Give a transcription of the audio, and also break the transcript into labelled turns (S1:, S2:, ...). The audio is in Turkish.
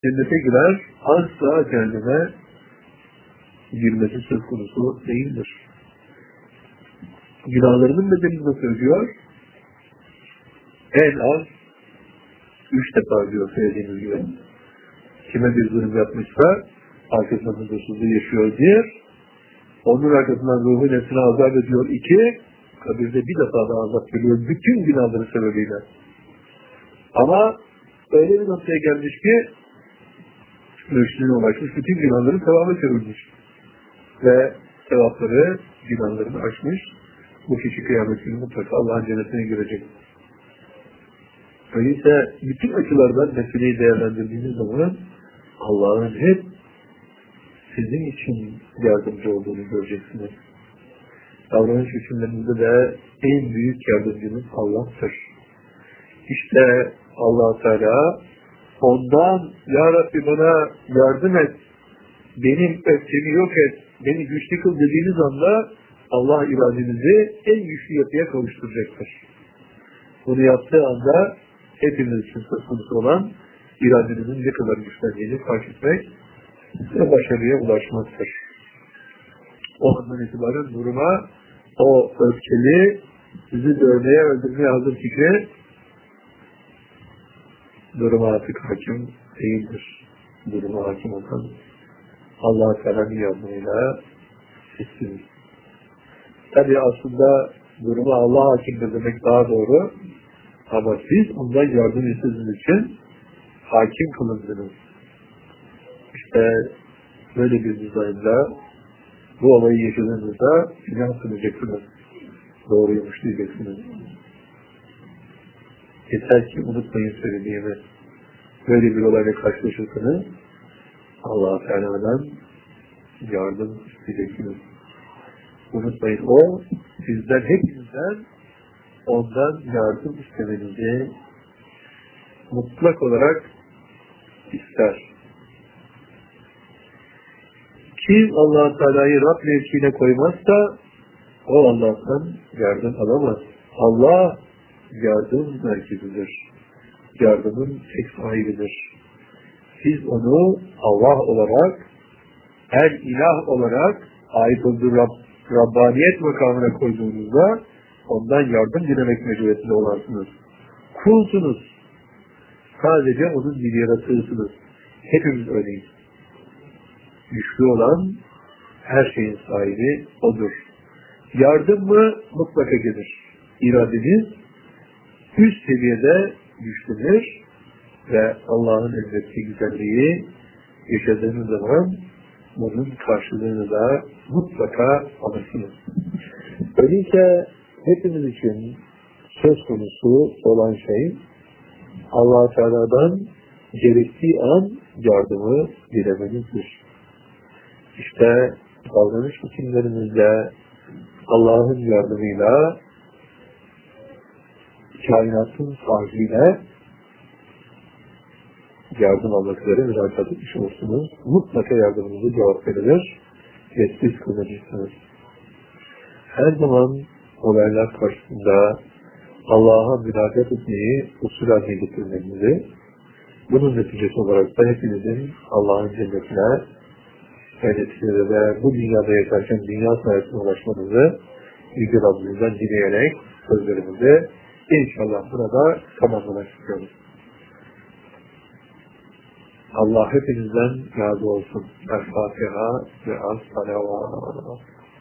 S1: cennete girer, asla cehenneme girmesi söz konusu değildir. Günahlarının bedelini nasıl ödüyor? En az 3 defa diyor söylediğimiz gibi. Kime bir zulüm yapmışsa arkasından huzursuzluğu yaşıyor 1, onun arkasından ruhu nefsine azap ediyor 2, kabirde bir defa da azap görüyor bütün günahları sebebiyle. Ama öyle bir noktaya gelmiş ki mürşidine ulaşmış, bütün günahları sevaba çevirmiş. Ve sevapları, günahlarını aşmış. Bu kişi kıyamet günü mutlaka Allah'ın cennetine girecek. Öyleyse bütün açılardan meseleyi değerlendirdiğiniz zaman Allah'ın hep sizin için yardımcı olduğunu göreceksiniz. Davranış hükümlerinizde de en büyük yardımcınız Allah'tır. İşte Allah Teala ondan ya Rabbi bana yardım et, benim öfkemi yok et, beni güçlü kıl dediğiniz anda Allah iradenizi en güçlü yapıya kavuşturacaktır. Bunu yaptığı anda hepimiz için söz konusu olan iradenizin ne kadar güçlendiğini fark etmek ve başarıya ulaşmaktır. O andan itibaren duruma o öfkeli, sizi dövmeye, öldürmeye hazır fikri duruma artık hakim değildir. Duruma hakim olan Allah-u Teala'nın yardımıyla sizsiniz. Tabi aslında duruma Allah hakimdir demek daha doğru. Ama siz ondan yardım istediğiniz için hakim kılındınız. İşte böyle bir dizaynla bu olayı yaşadığınızda inan kılacaksınız. Doğruymuş diyeceksiniz. Yeter ki unutmayın söylediğimi. Böyle bir olayla karşılaşırsanız Allah-u Teala'dan yardım isteyeceksiniz. Unutmayın, o sizden, hepinizden ondan yardım istemenizi mutlak olarak ister. Kim Allah-u Teala'yı Rab mevkiine koymazsa o Allah'tan yardım alamaz. Allah yardım merkezidir. Yardımın tek sahibidir. Siz onu Allah olarak, el ilah olarak ait olduğu Rabbaniyet makamına koyduğunuzda ondan yardım dilemek mecburiyetinde olarsınız. Kulsunuz. Sadece onun bir yaratığısınız. Hepimiz öyleyiz. Güçlü olan her şeyin sahibi odur. Yardım mı? Mutlaka gelir. İradeniz üst seviyede güçlenir ve Allah'ın emrettiği güzelliği yaşadığınız zaman bunun karşılığını da mutlaka alırsınız. Öyleyse hepimiz için söz konusu olan şey Allah-u Teala'dan gerektiği an yardımı dilememizdir. İşte davranış biçimlerimizde Allah'ın yardımıyla kainatın sahibiyle yardım almak üzere müracaat etmiş olursunuz. Mutlaka yardımınızı cevap verilir ve siz kazanırsınız. Her zaman olaylar karşısında Allah'a müracaat etmeyi usul haline getirmenizi, bunun neticesi olarak da hepinizin Allah'ın cennetine ve bu dünyada yaşarken dünya sayesinde ulaşmanızı Yüce Rabbimizden dileyerek sözlerimizi inşallah burada tamamlamak istiyoruz. Allah hepinizden razı olsun. El-Fatiha ve El-Salavat.